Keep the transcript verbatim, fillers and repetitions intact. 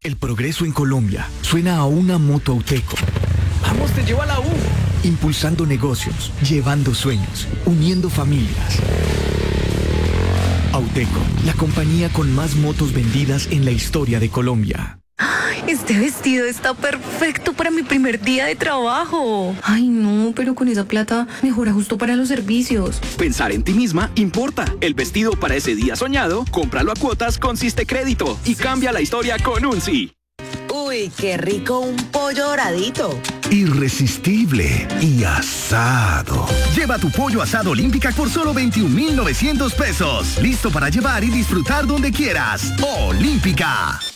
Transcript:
El progreso en Colombia suena a una moto Auteco. ¡Vamos, te llevo a la U! Impulsando negocios, llevando sueños, uniendo familias. Auteco, la compañía con más motos vendidas en la historia de Colombia. Este vestido está perfecto para mi primer día de trabajo. Ay, no, pero con esa plata mejor ajusto para los servicios. Pensar en ti misma importa. El vestido para ese día soñado, cómpralo a cuotas con Siste Crédito y cambia la historia con un sí. Uy, qué rico un pollo doradito. Irresistible y asado. Lleva tu pollo asado Olímpica por solo veintiún mil novecientos pesos. Listo para llevar y disfrutar donde quieras. Olímpica.